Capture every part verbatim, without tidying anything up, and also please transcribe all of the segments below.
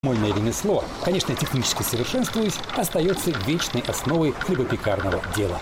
Мольное ремесло, конечно, технически совершенствуясь, остается вечной основой хлебопекарного дела.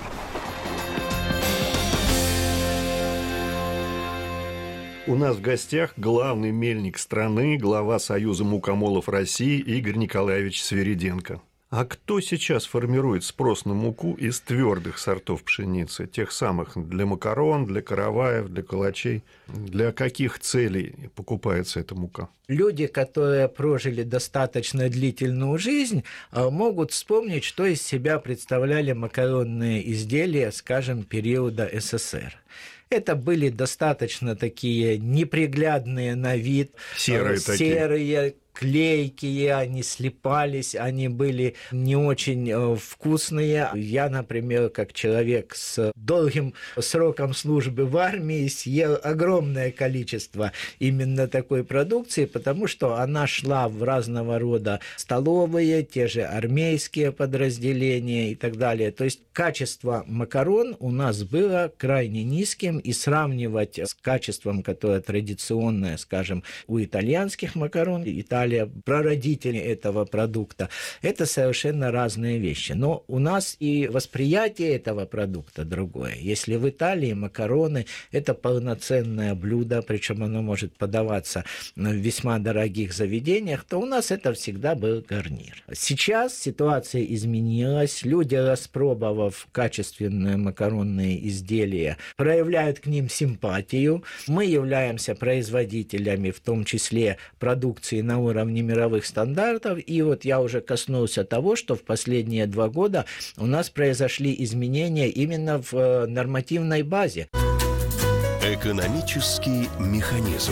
У нас в гостях главный мельник страны, глава Союза мукомолов России Игорь Николаевич Свириденко. А кто сейчас формирует спрос на муку из твердых сортов пшеницы, тех самых для макарон, для караваев, для калачей? Для каких целей покупается эта мука? Люди, которые прожили достаточно длительную жизнь, могут вспомнить, что из себя представляли макаронные изделия, скажем, периода СССР. Это были достаточно такие неприглядные на вид, серые, серые клейкие, они слипались, они были не очень вкусные. Я, например, как человек с долгим сроком службы в армии, съел огромное количество именно такой продукции, потому что она шла в разного рода столовые, те же армейские подразделения и так далее. То есть качество макарон у нас было крайне низким, и сравнивать с качеством, которое традиционное, скажем, у итальянских макарон, Италия прародители этого продукта, это совершенно разные вещи. Но у нас и восприятие этого продукта другое. Если в Италии макароны – это полноценное блюдо, причем оно может подаваться в весьма дорогих заведениях, то у нас это всегда был гарнир. Сейчас ситуация изменилась. Люди, распробовав качественные макаронные изделия, проявляют к ним симпатию. Мы являемся производителями, в том числе продукции на уровне мировых стандартов, и вот я уже коснулся того, что в последние два года у нас произошли изменения именно в нормативной базе. Экономический механизм.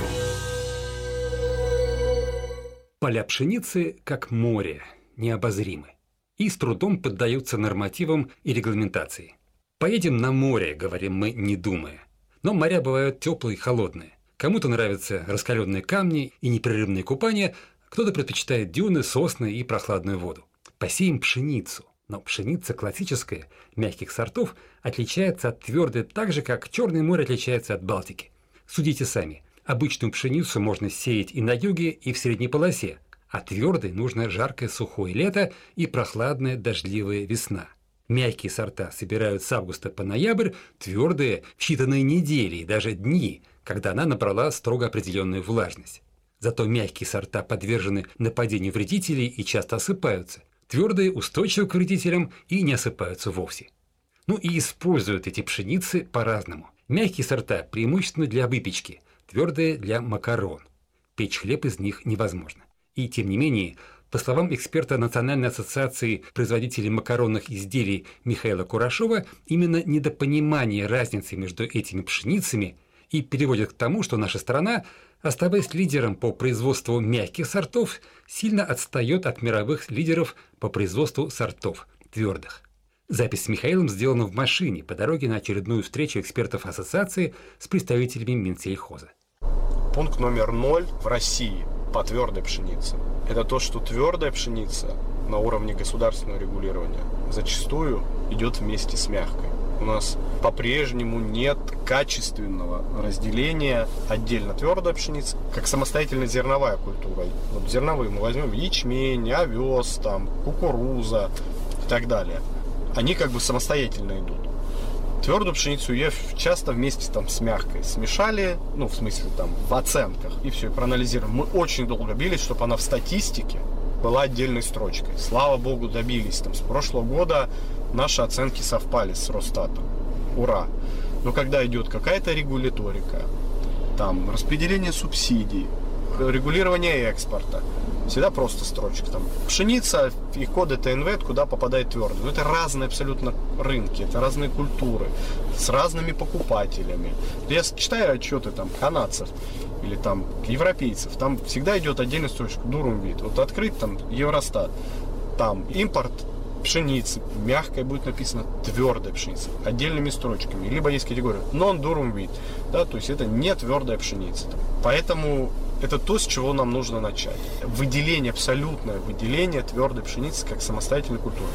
Поля пшеницы, как море, необозримы и с трудом поддаются нормативам и регламентации. «Поедем на море», — говорим мы, не думая. Но моря бывают теплые и холодные. Кому-то нравятся раскаленные камни и непрерывные купания, кто-то предпочитает дюны, сосны и прохладную воду. Посеем пшеницу. Но пшеница классическая, мягких сортов, отличается от твердой так же, как Черное море отличается от Балтики. Судите сами. Обычную пшеницу можно сеять и на юге, и в средней полосе, а твердой нужно жаркое сухое лето и прохладная дождливая весна. Мягкие сорта собирают с августа по ноябрь, твердые в считанные недели и даже дни, когда она набрала строго определенную влажность. Зато мягкие сорта подвержены нападению вредителей и часто осыпаются. Твердые устойчивы к вредителям и не осыпаются вовсе. Ну и используют эти пшеницы по-разному. Мягкие сорта преимущественно для выпечки, твердые для макарон. Печь хлеб из них невозможно. И тем не менее, по словам эксперта Национальной ассоциации производителей макаронных изделий Михаила Курашова, именно недопонимание разницы между этими пшеницами и переводит к тому, что наша страна, оставаясь лидером по производству мягких сортов, сильно отстает от мировых лидеров по производству сортов твердых. Запись с Михаилом сделана в машине по дороге на очередную встречу экспертов ассоциации с представителями Минсельхоза. Пункт номер ноль в России по твердой пшенице – это то, что твердая пшеница на уровне государственного регулирования зачастую идет вместе с мягкой. У нас по-прежнему нет качественного разделения отдельно твердая пшеница, как самостоятельная зерновая культура. Вот зерновые мы возьмем ячмень, овес, там, кукуруза и так далее. Они как бы самостоятельно идут. Твердую пшеницу ее часто вместе там с мягкой смешали, ну в смысле там в оценках, и все, и проанализировали. Мы очень долго бились, чтобы она в статистике была отдельной строчкой. Слава богу, добились. Там, с прошлого года наши оценки совпали с Росстатом. Ура! Но когда идет какая-то регуляторика, там, распределение субсидий, регулирование экспорта, всегда просто строчка. Там, пшеница и коды ТНВ, куда попадает твердо. Но это разные абсолютно рынки, это разные культуры, с разными покупателями. Я читаю отчеты там, канадцев или там европейцев, там всегда идет отдельная строчка, Дурумвит. Вот открыть там Евростат, там импорт пшеницы, мягкой будет написано твердая пшеница, отдельными строчками. Либо есть категория non-durum-wheat, да, то есть это не твердая пшеница. Поэтому это то, с чего нам нужно начать. Выделение, абсолютное выделение твердой пшеницы как самостоятельной культуры.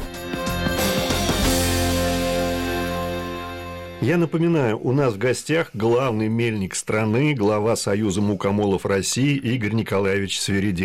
Я напоминаю, у нас в гостях главный мельник страны, глава Союза мукомолов России Игорь Николаевич Свириденко.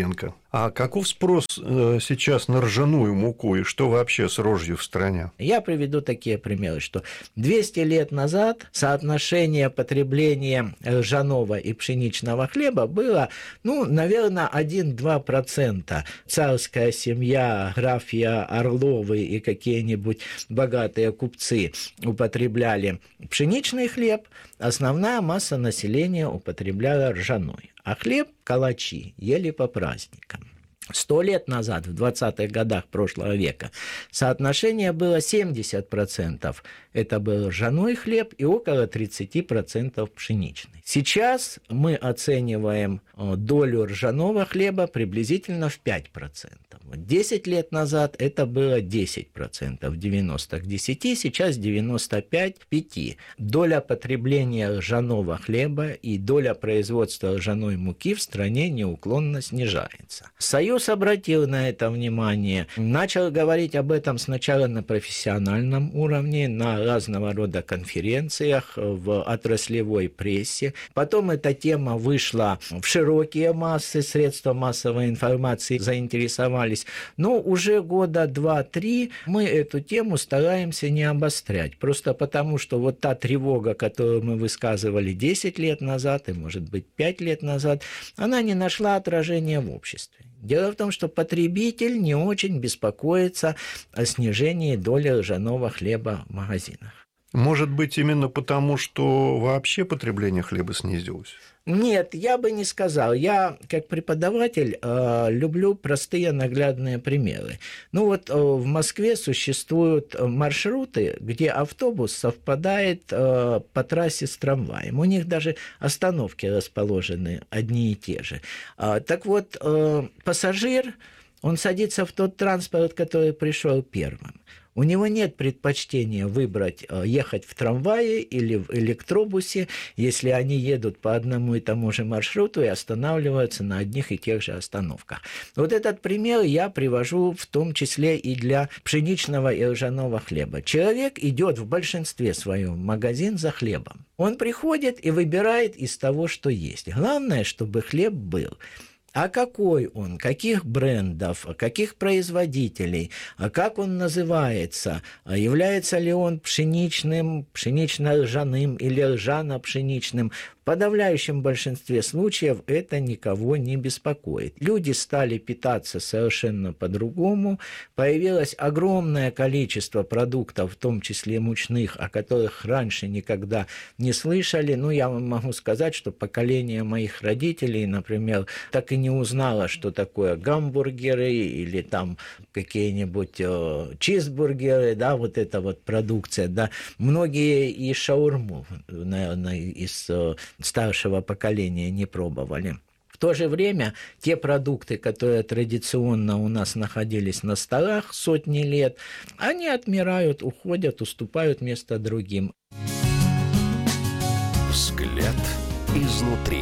А каков спрос сейчас на ржаную муку и что вообще с рожью в стране? Я приведу такие примеры, что двести лет назад соотношение потребления ржаного и пшеничного хлеба было, ну, наверное, один-два процента. Царская семья, графья Орловы и какие-нибудь богатые купцы употребляли пшеничный хлеб, основная масса населения употребляла ржаной. А хлеб, калачи, ели по праздникам. Сто лет назад, в двадцатых годах прошлого века, соотношение было семьдесят процентов. Это был ржаной хлеб и около тридцать процентов пшеничный. Сейчас мы оцениваем долю ржаного хлеба приблизительно в пять процентов. десять лет назад это было десять процентов, девяносто к десяти, сейчас девяносто пять к пяти. Доля потребления ржаного хлеба и доля производства ржаной муки в стране неуклонно снижается. Союз обратил на это внимание, начал говорить об этом сначала на профессиональном уровне, на разного рода конференциях, в отраслевой прессе. Потом эта тема вышла в широкие массы, средства массовой информации заинтересовались. Но уже года два-три мы эту тему стараемся не обострять. Просто потому, что вот та тревога, которую мы высказывали десять лет назад и, может быть, пять лет назад, она не нашла отражения в обществе. Дело в том, что потребитель не очень беспокоится о снижении доли ржаного хлеба в магазинах. Может быть, именно потому, что вообще потребление хлеба снизилось? Нет, я бы не сказал. Я, как преподаватель, люблю простые наглядные примеры. Ну вот в Москве существуют маршруты, где автобус совпадает по трассе с трамваем. У них даже остановки расположены одни и те же. Так вот, пассажир, он садится в тот транспорт, который пришел первым. У него нет предпочтения выбрать ехать в трамвае или в электробусе, если они едут по одному и тому же маршруту и останавливаются на одних и тех же остановках. Вот этот пример я привожу в том числе и для пшеничного и ржаного хлеба. Человек идет в большинстве своем в магазин за хлебом. Он приходит и выбирает из того, что есть. Главное, чтобы хлеб был. А какой он, каких брендов, каких производителей, как он называется, является ли он пшеничным, пшенично-ржаным или ржано-пшеничным, в подавляющем большинстве случаев это никого не беспокоит. Люди стали питаться совершенно по-другому, появилось огромное количество продуктов, в том числе мучных, о которых раньше никогда не слышали. Ну, я вам могу сказать, что поколение моих родителей, например, так и не узнало, что такое гамбургеры или там какие-нибудь э, чизбургеры, да, вот эта вот продукция, да. Многие и шаурму, наверное, из э, старшего поколения не пробовали. В то же время те продукты, которые традиционно у нас находились на столах сотни лет, они отмирают, уходят, уступают место другим. Взгляд изнутри.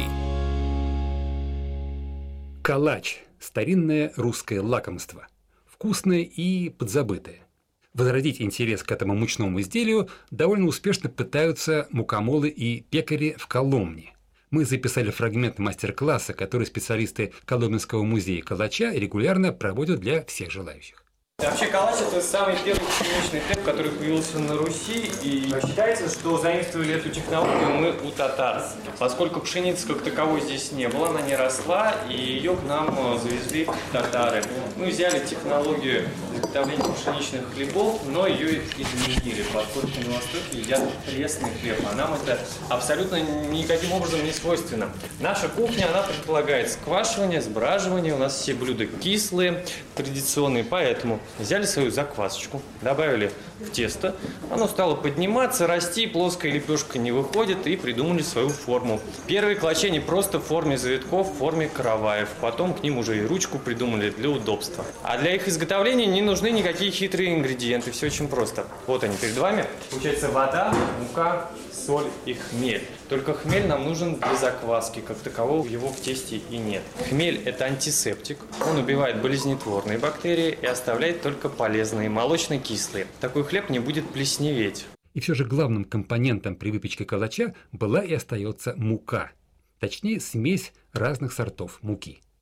Калач – старинное русское лакомство, вкусное и подзабытое. Возродить интерес к этому мучному изделию довольно успешно пытаются мукомолы и пекари в Коломне. Мы записали фрагмент мастер-класса, который специалисты Коломенского музея калача регулярно проводят для всех желающих. Вообще калач – это самый первый пшеничный хлеб, который появился на Руси, и считается, что заимствовали эту технологию мы у татар. Поскольку пшеницы как таковой здесь не было, она не росла, и ее к нам завезли татары. Мы взяли технологию изготовления пшеничных хлебов, но ее изменили, поскольку на Востоке едят пресный хлеб, а нам это абсолютно никаким образом не свойственно. Наша кухня, она предполагает сквашивание, сбраживание, у нас все блюда кислые, традиционные, поэтому взяли свою заквасочку, добавили в тесто, оно стало подниматься, расти, плоская лепешка не выходит, и придумали свою форму. Первые калачи не просто в форме завитков, в форме караваев, потом к ним уже и ручку придумали для удобства. А для их изготовления не нужны никакие хитрые ингредиенты, все очень просто. Вот они перед вами. Получается вода, мука, соль и хмель. Только хмель нам нужен для закваски, как такового его в тесте и нет. Хмель – это антисептик, он убивает болезнетворные бактерии и оставляет только полезные, молочно-кислые. Такой хлеб не будет плесневеть. И все же главным компонентом при выпечке калача была и остается мука. Точнее, смесь разных сортов муки.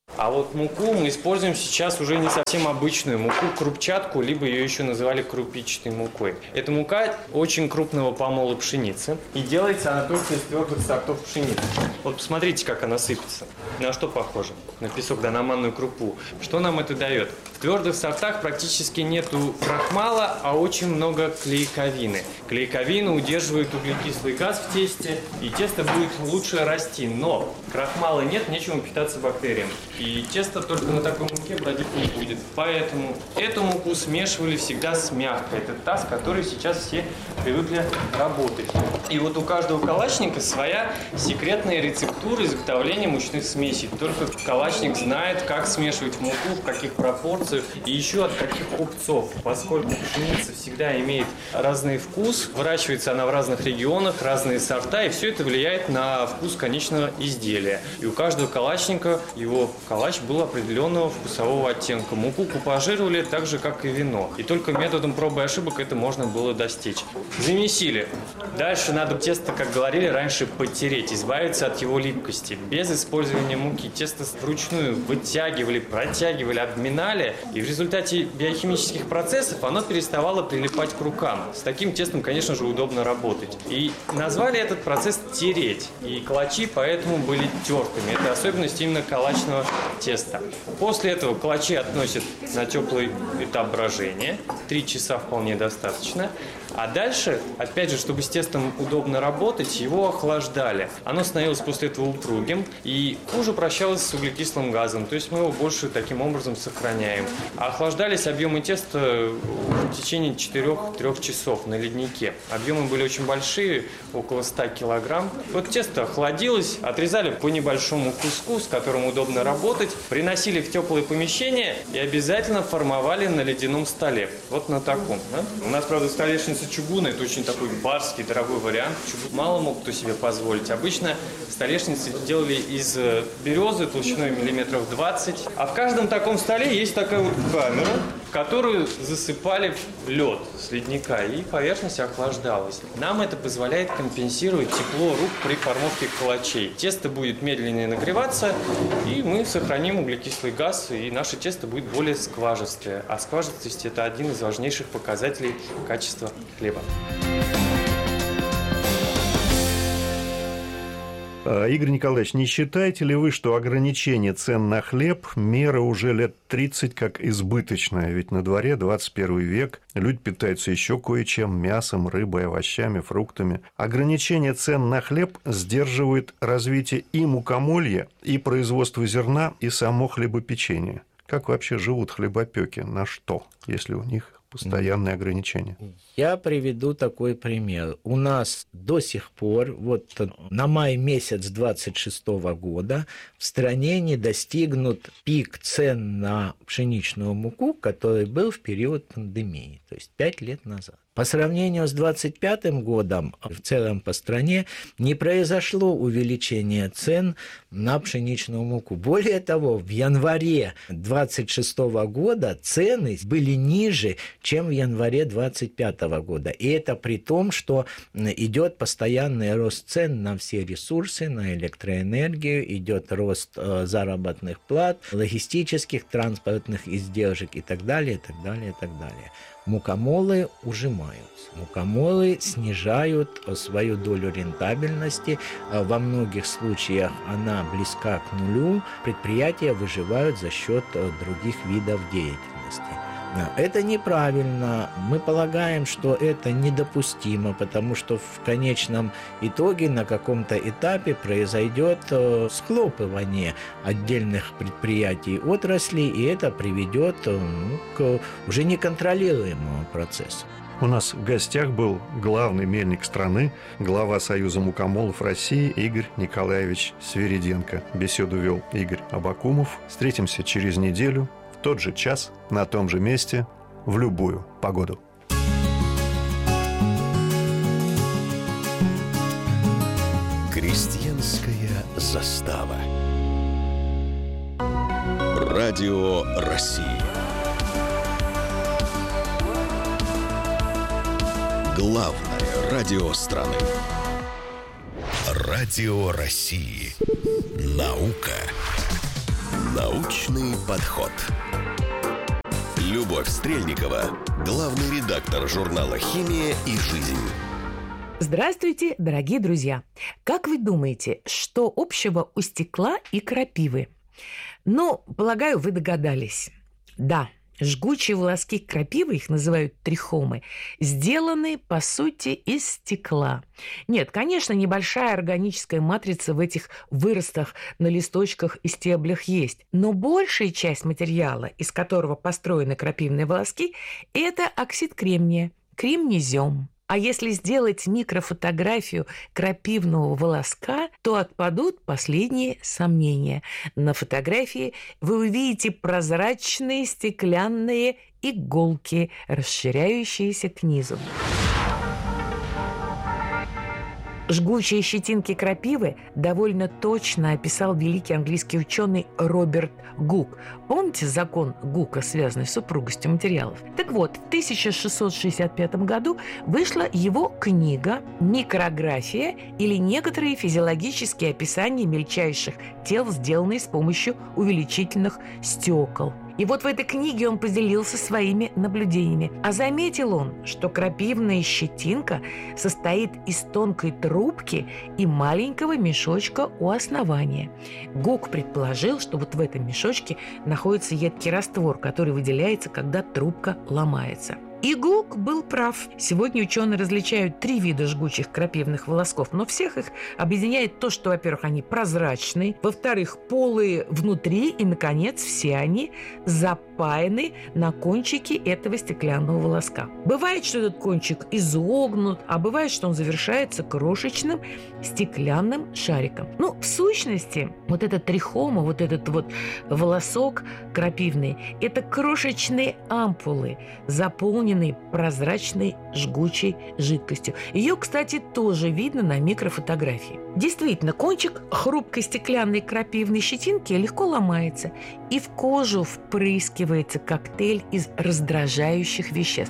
А вот муку мы используем сейчас уже не совсем обычную муку, крупчатку, либо ее еще называли крупичной мукой. Это мука очень крупного помола пшеницы, и делается она только из твердых сортов пшеницы. Вот посмотрите, как она сыпется. На что похоже? На песок, да на манную крупу. Что нам это дает? В твердых сортах практически нету крахмала, а очень много клейковины. Клейковина удерживает углекислый газ в тесте, и тесто будет лучше расти. Но крахмала нет, нечему питаться бактериям. И тесто только на такой муке бродить не будет. Поэтому эту муку смешивали всегда с мягкой. Это та, с которой сейчас все привыкли работать. И вот у каждого калачника своя секретная рецептура изготовления мучных смесей. Только калачник знает, как смешивать муку, в каких пропорциях и еще от каких купцов. Поскольку пшеница всегда имеет разный вкус, выращивается она в разных регионах, разные сорта, и все это влияет на вкус конечного изделия. И у каждого калачника его калач был определенного вкусового оттенка. Муку купажировали так же, как и вино. И только методом проб и ошибок это можно было достичь. Замесили. Дальше надо тесто, как говорили раньше, потереть, избавиться от его липкости. Без использования муки тесто вручную вытягивали, протягивали, обминали. И в результате биохимических процессов оно переставало прилипать к рукам. С таким тестом, конечно же, удобно работать. И назвали этот процесс тереть. И калачи поэтому были тертыми. Это особенность именно калачного теста. После этого калачи относят на теплый этап брожения. Три часа вполне достаточно. А дальше, опять же, чтобы с тестом удобно работать, его охлаждали. Оно становилось после этого упругим и хуже прощалось с углекислым газом. То есть мы его больше таким образом сохраняем. А охлаждались объемы теста в течение четырёх-трёх часов на леднике. Объемы были очень большие, около ста килограмм. Вот тесто охладилось, отрезали по небольшому куску, с которым удобно работать, приносили в теплое помещение и обязательно формовали на ледяном столе. Вот на таком. Да? У нас, правда, столешница чугуна, это очень такой барский, дорогой вариант. Чугун мало мог кто себе позволить. Обычно столешницы делали из березы толщиной миллиметров двадцать. А в каждом таком столе есть такая вот камера, в которую засыпали лед с ледника, и поверхность охлаждалась. Нам это позволяет компенсировать тепло рук при формовке калачей. Тесто будет медленнее нагреваться, и мы сохраним углекислый газ, и наше тесто будет более скважистое. А скважистость – это один из важнейших показателей качества хлеба. Игорь Николаевич, не считаете ли вы, что ограничение цен на хлеб – мера уже лет тридцать как избыточная? Ведь на дворе двадцать первый век, люди питаются еще кое-чем – мясом, рыбой, овощами, фруктами. Ограничение цен на хлеб сдерживает развитие и мукомолья, и производства зерна, и само хлебопечение. Как вообще живут хлебопеки? На что, если у них постоянные ограничения? Я приведу такой пример. У нас до сих пор, вот на май месяц двадцать шестого года, в стране не достигнут пик цен на пшеничную муку, который был в период пандемии, то есть пять лет назад. По сравнению с двадцать пятым годом в целом по стране не произошло увеличение цен на пшеничную муку. Более того, в январе двадцать шестого года цены были ниже, чем в январе двадцать пятого года. И это при том, что идет постоянный рост цен на все ресурсы, на электроэнергию, идет рост э, заработных плат, логистических, транспортных издержек и так далее, и так далее, и так далее. Мукомолы ужимаются. Мукомолы снижают свою долю рентабельности. Во многих случаях она близка к нулю. Предприятия выживают за счет других видов деятельности. Это неправильно. Мы полагаем, что это недопустимо, потому что в конечном итоге на каком-то этапе произойдет схлопывание отдельных предприятий, отраслей, и это приведет ну, к уже неконтролируемому процессу. У нас в гостях был главный мельник страны, глава Союза мукомолов России Игорь Николаевич Свириденко. Беседу вел Игорь Абакумов. Встретимся через неделю в тот же час, на том же месте, в любую погоду. Крестьянская застава. Радио России. Главное радио страны. Радио России. Наука. Научный подход. Любовь Стрельникова, главный редактор журнала «Химия и жизнь». Здравствуйте, дорогие друзья! Как вы думаете, что общего у стекла и крапивы? Ну, полагаю, вы догадались. Да, жгучие волоски крапивы, их называют трихомы, сделаны, по сути, из стекла. Нет, конечно, небольшая органическая матрица в этих выростах на листочках и стеблях есть, но большая часть материала, из которого построены крапивные волоски, это оксид кремния, кремнезем. А если сделать микрофотографию крапивного волоска, то отпадут последние сомнения. На фотографии вы увидите прозрачные стеклянные иголки, расширяющиеся к низу. Жгучие щетинки крапивы довольно точно описал великий английский ученый Роберт Гук. Помните закон Гука, связанный с супругостью материалов? Так вот, в тысяча шестьсот шестьдесят пятом году вышла его книга «Микрография» или некоторые физиологические описания мельчайших тел, сделанные с помощью увеличительных стекол. И вот в этой книге он поделился своими наблюдениями. А заметил он, что крапивная щетинка состоит из тонкой трубки и маленького мешочка у основания. Гук предположил, что вот в этом мешочке находится едкий раствор, который выделяется, когда трубка ломается. И Гук был прав. Сегодня ученые различают три вида жгучих крапивных волосков, но всех их объединяет то, что, во-первых, они прозрачные, во-вторых, полые внутри, и, наконец, все они запаяны на кончике этого стеклянного волоска. Бывает, что этот кончик изогнут, а бывает, что он завершается крошечным стеклянным шариком. Ну, в сущности, вот эта трихома, вот этот вот волосок крапивный, это крошечные ампулы, заполненные прозрачной жгучей жидкостью. Ее, кстати, тоже видно на микрофотографии. Действительно, кончик хрупкой стеклянной крапивной щетинки легко ломается, и в кожу впрыскивается коктейль из раздражающих веществ.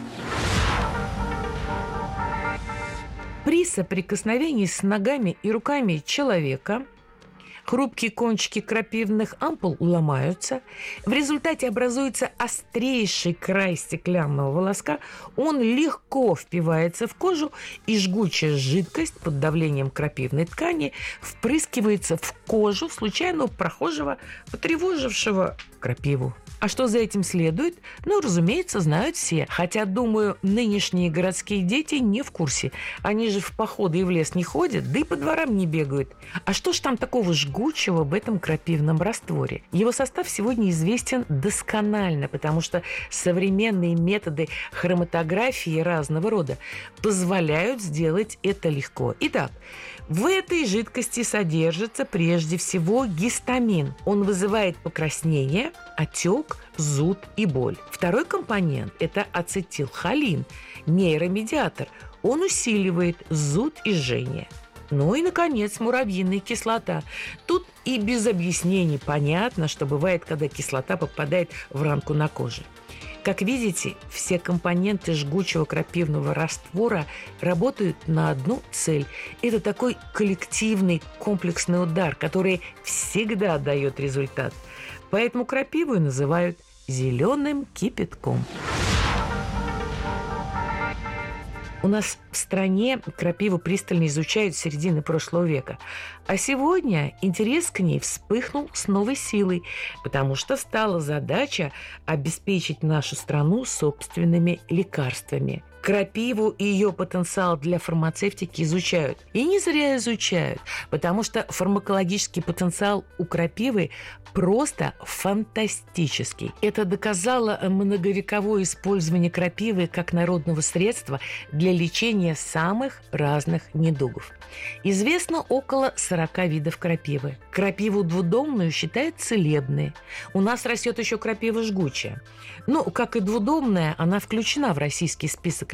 При соприкосновении с ногами и руками человека хрупкие кончики крапивных ампул ломаются. В результате образуется острейший край стеклянного волоска. Он легко впивается в кожу, и жгучая жидкость под давлением крапивной ткани впрыскивается в кожу случайного прохожего, потревожившего крапиву. А что за этим следует? Ну, разумеется, знают все. Хотя, думаю, нынешние городские дети не в курсе. Они же в походы и в лес не ходят, да и по дворам не бегают. А что ж там такого жгучего в этом крапивном растворе? Его состав сегодня известен досконально, потому что современные методы хроматографии разного рода позволяют сделать это легко. Итак, в этой жидкости содержится прежде всего гистамин. Он вызывает покраснение, отек, зуд и боль. Второй компонент – это ацетилхолин, нейромедиатор. Он усиливает зуд и жжение. Ну и, наконец, муравьиная кислота. Тут и без объяснений понятно, что бывает, когда кислота попадает в ранку на коже. Как видите, все компоненты жгучего крапивного раствора работают на одну цель. Это такой коллективный комплексный удар, который всегда дает результат. Поэтому крапиву называют зеленым кипятком. У нас в стране крапиву пристально изучают с середины прошлого века. А сегодня интерес к ней вспыхнул с новой силой, потому что стала задача обеспечить нашу страну собственными лекарствами. Крапиву и ее потенциал для фармацевтики изучают. И не зря изучают, потому что фармакологический потенциал у крапивы просто фантастический. Это доказало многовековое использование крапивы как народного средства для лечения самых разных недугов. Известно около сорока видов крапивы. Крапиву двудомную считают целебной. У нас растет еще крапива жгучая. Ну, как и двудомная, она включена в российский список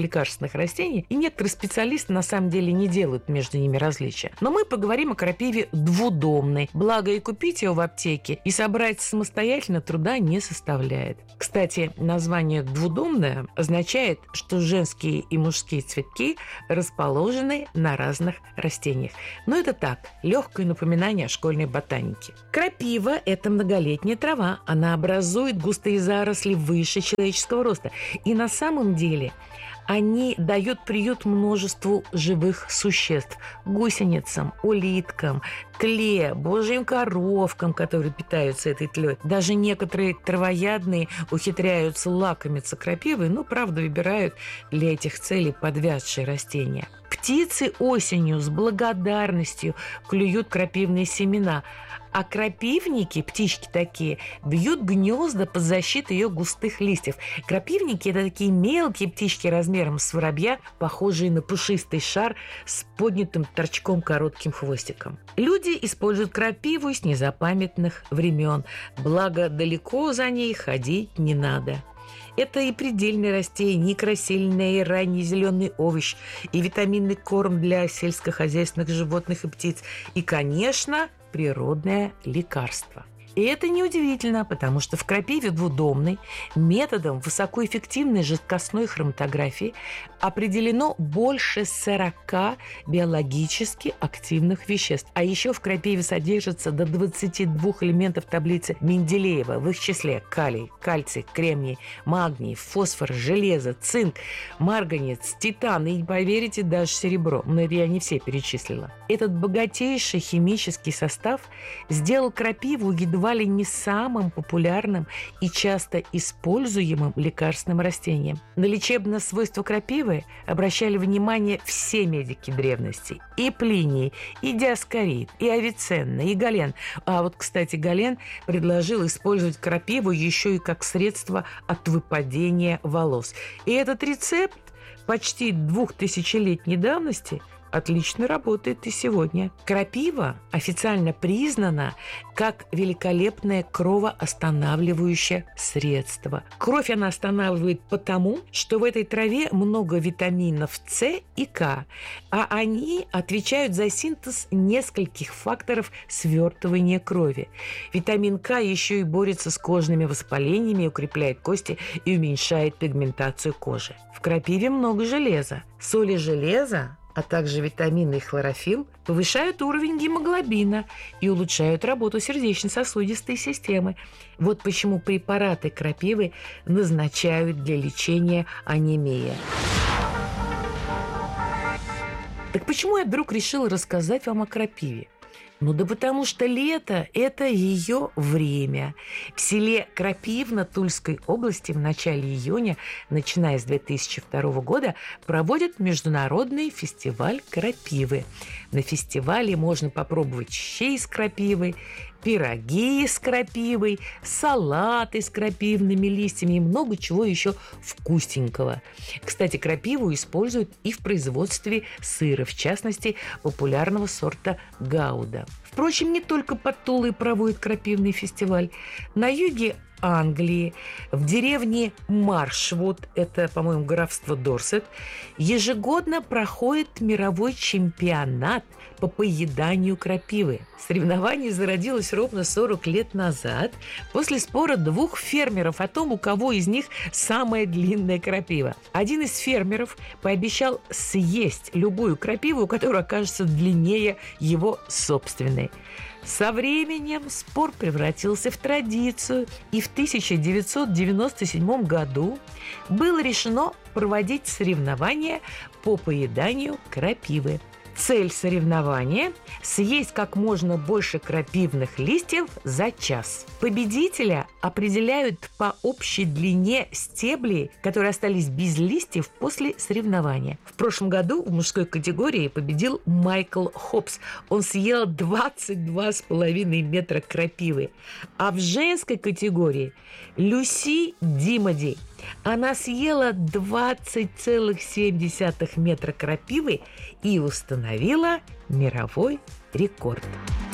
лекарственных растений, и некоторые специалисты на самом деле не делают между ними различия. Но мы поговорим о крапиве двудомной. Благо и купить ее в аптеке, и собрать самостоятельно труда не составляет. Кстати, название «двудомная» означает, что женские и мужские цветки расположены на разных растениях. Но это так, легкое напоминание о школьной ботанике. Крапива – это многолетняя трава. Она образует густые заросли выше человеческого роста. И на самом деле они дают приют множеству живых существ – гусеницам, улиткам, тле, божьим коровкам, которые питаются этой тлей. Даже некоторые травоядные ухитряются лакомиться крапивой, но, правда, выбирают для этих целей подвядшие растения. Птицы осенью с благодарностью клюют крапивные семена, а крапивники, птички такие, бьют гнезда под защитой ее густых листьев. Крапивники – это такие мелкие птички размером с воробья, похожие на пушистый шар с поднятым торчком коротким хвостиком. Люди используют крапиву с незапамятных времен, благо далеко за ней ходить не надо. Это и предельное растение, и красильный, и ранний зеленый овощ, и витаминный корм для сельскохозяйственных животных и птиц, и, конечно, природное лекарство. И это неудивительно, потому что в крапиве двудомной методом высокоэффективной жидкостной хроматографии определено больше сорока биологически активных веществ. А еще в крапиве содержится до двадцати двух элементов таблицы Менделеева, в их числе калий, кальций, кремний, магний, фосфор, железо, цинк, марганец, титан и, поверите, даже серебро. Но это я не все перечислила. Этот богатейший химический состав сделал крапиву едва ли не самым популярным и часто используемым лекарственным растением. На лечебное свойство крапивы обращали внимание все медики древности. И Плиний, и Диоскорид, и Авиценна, и Гален. А вот, кстати, Гален предложил использовать крапиву еще и как средство от выпадения волос. И этот рецепт почти двухтысячелетней давности отлично работает и сегодня. Крапива официально признана как великолепное кровоостанавливающее средство. Кровь она останавливает потому, что в этой траве много витаминов С и К, а они отвечают за синтез нескольких факторов свертывания крови. Витамин К еще и борется с кожными воспалениями, укрепляет кости и уменьшает пигментацию кожи. В крапиве много железа. Соли железа, а также витамины и хлорофилл повышают уровень гемоглобина и улучшают работу сердечно-сосудистой системы. Вот почему препараты крапивы назначают для лечения анемии. Так почему я вдруг решила рассказать вам о крапиве? Ну да потому что лето – это ее время. В селе Крапивно Тульской области в начале июня, начиная с две тысячи второго года, проводят международный фестиваль крапивы. На фестивале можно попробовать щей с крапивой, пироги с крапивой, салаты с крапивными листьями и много чего еще вкусненького. Кстати, крапиву используют и в производстве сыра, в частности, популярного сорта гауда. Впрочем, не только под Тулой проводят крапивный фестиваль. На юге Англии, в деревне Маршвуд, это, по-моему, графство Дорсет, ежегодно проходит мировой чемпионат по поеданию крапивы. Соревнование зародилось ровно сорок лет назад после спора двух фермеров о том, у кого из них самая длинная крапива. Один из фермеров пообещал съесть любую крапиву, которая окажется длиннее его собственной. Со временем спор превратился в традицию, и в тысяча девятьсот девяносто седьмом году было решено проводить соревнования по поеданию крапивы. Цель соревнования – съесть как можно больше крапивных листьев за час. Победителя определяют по общей длине стеблей, которые остались без листьев после соревнования. В прошлом году в мужской категории победил Майкл Хопс. Он съел двадцать два с половиной метра крапивы. А в женской категории Люси Димоди. Она съела двадцать целых семь десятых метра крапивы и установила мировой рекорд.